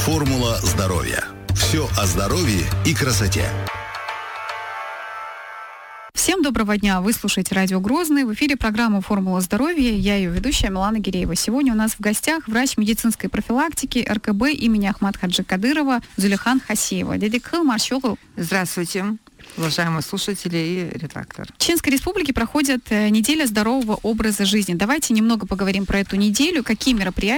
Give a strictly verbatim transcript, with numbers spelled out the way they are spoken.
Формула здоровья. Все о здоровье и красоте. Всем доброго дня. Вы слушаете радио Грозный. В эфире программа «Формула здоровья». Я ее ведущая Милана Гиреева. Сегодня у нас в гостях врач медицинской профилактики эр ка бэ имени Ахмад Хаджи Кадырова Зулихан Хасиева. Дядя Кыл, Маршогу. Здравствуйте, уважаемые слушатели и редактор. В Чеченской Республике проходит неделя здорового образа жизни. Давайте немного поговорим про эту неделю. Какие мероприятия